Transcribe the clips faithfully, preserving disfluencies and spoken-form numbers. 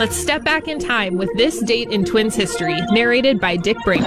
Let's step back in time with this date in Twins history, narrated by Dick Bramer.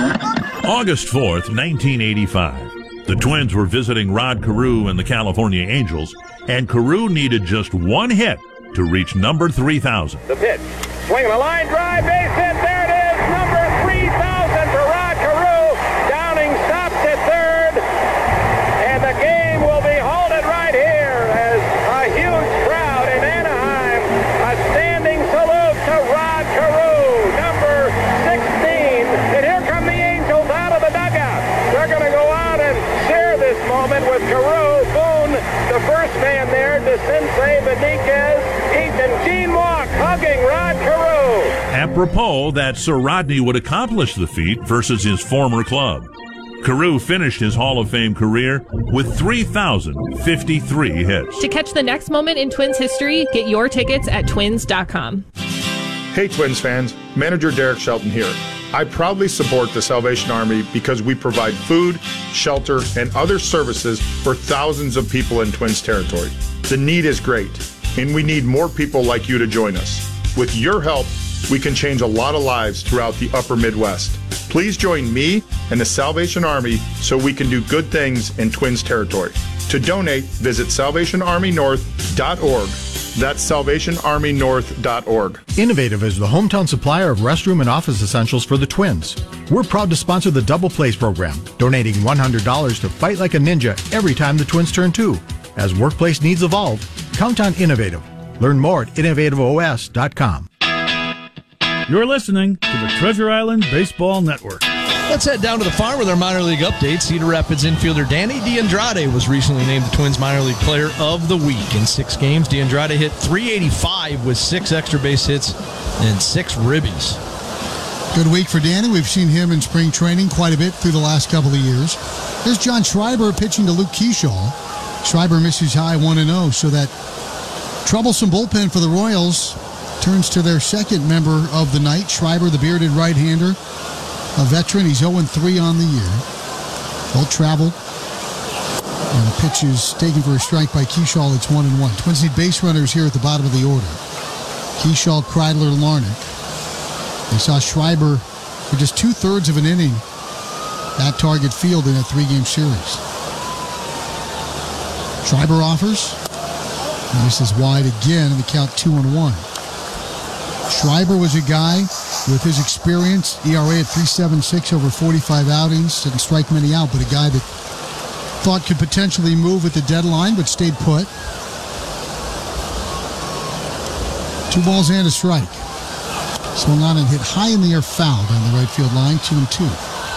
August fourth, nineteen eighty-five. The Twins were visiting Rod Carew and the California Angels, and Carew needed just one hit to reach number three thousand. The pitch. Swinging a line drive, base hit. There it is. Number three thousand for Rod Carew. Downing stops at third. And the game will be halted right here as a huge crowd in Anaheim. A standing salute to Rod Carew, number sixteen. And here come the Angels out of the dugout. They're going to go out and share this moment with Carew. Boone, the first man there, DeCinces, Benitez, Eaton, Gene Walk hugging Rod Carew. Apropos that Sir Rodney would accomplish the feat versus his former club. Carew finished his Hall of Fame career with three thousand fifty-three hits. To catch the next moment in Twins history, get your tickets at twins dot com. Hey Twins fans, manager Derek Shelton here. I proudly support the Salvation Army because we provide food, shelter, and other services for thousands of people in Twins territory. The need is great, and we need more people like you to join us. With your help, we can change a lot of lives throughout the upper Midwest. Please join me and the Salvation Army so we can do good things in Twins territory. To donate, visit salvation army north dot org. That's salvation army north dot org. Innovative is the hometown supplier of restroom and office essentials for the Twins. We're proud to sponsor the Double Plays program, donating one hundred dollars to Fight Like a Ninja every time the Twins turn two. As workplace needs evolve, count on Innovative. Learn more at innovative o s dot com. You're listening to the Treasure Island Baseball Network. Let's head down to the farm with our minor league update. Cedar Rapids infielder Danny DeAndrade was recently named the Twins minor league player of the week. In six games, DeAndrade hit three eighty-five with six extra base hits and six ribbies. Good week for Danny. We've seen him in spring training quite a bit through the last couple of years. There's John Schreiber pitching to Luke Keyshaw. Schreiber misses high one and oh, so that troublesome bullpen for the Royals turns to their second member of the night. Schreiber, the bearded right-hander, a veteran. He's oh and three on the year. Well traveled. And the pitch is taken for a strike by Keyshaw. It's one and one. Twins need base runners here at the bottom of the order. Keyshaw, Kreidler, Larnach. They saw Schreiber for just two-thirds of an inning at Target Field in a three-game series. Schreiber offers. And this is wide again, and the count two and one. Schreiber was a guy with his experience, E R A at three point seven six over forty-five outings, didn't strike many out, but a guy that thought could potentially move at the deadline, but stayed put. Two balls and a strike. Swung on and hit high in the air, foul down the right field line, two and two.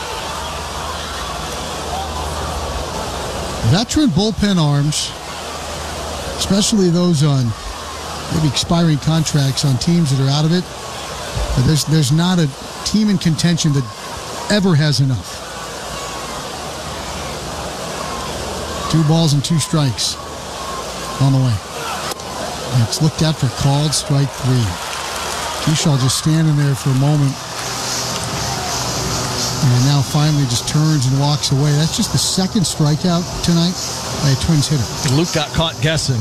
Veteran bullpen arms, especially those on maybe expiring contracts on teams that are out of it. But there's there's not a team in contention that ever has enough. Two balls and two strikes on the way. And it's looked at for called strike three. Keyshaw just standing there for a moment. And now finally just turns and walks away. That's just the second strikeout tonight by a Twins hitter. Luke got caught guessing.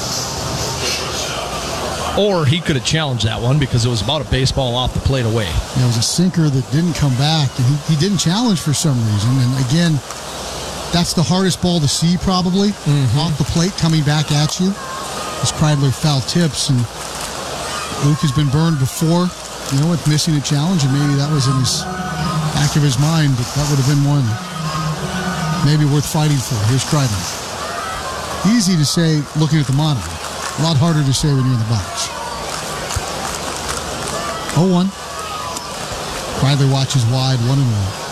Or he could have challenged that one because it was about a baseball off the plate away. It was a sinker that didn't come back, and he, he didn't challenge for some reason. And again, that's the hardest ball to see probably, mm-hmm. off the plate coming back at you. As Kreidler foul tips, and Luke has been burned before, you know, with missing a challenge, and maybe that was in his back of his mind, but that would have been one maybe worth fighting for. Here's Kreidler. Easy to say looking at the monitor. A lot harder to say when you're in the box. oh one. Kreidler watches wide, one and one.